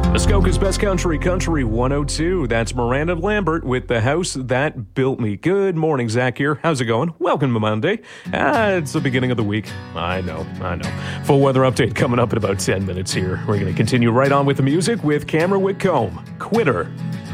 Muskoka's Best Country, Country 102. That's Miranda Lambert with The House That Built Me. Good morning, Zach here. How's it going? Welcome to Monday. It's the beginning of the week. I know. Full weather update coming up in about 10 minutes here. We're going to continue right on with the music with Cameron Whitcomb. Quitter.